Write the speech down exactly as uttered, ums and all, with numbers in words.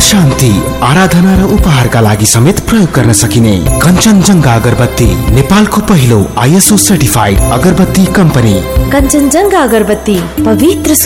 शान्ति, आराधना र उपहारका लागि समेत प्रयोग गर्न सकिने कञ्चनजङ्घा अगरबत्ती नेपालको पहिलो आइएसओ सर्टिफाइड अगरबत्ती कम्पनी। कञ्चनजङ्घा अगरबत्ती पवित्र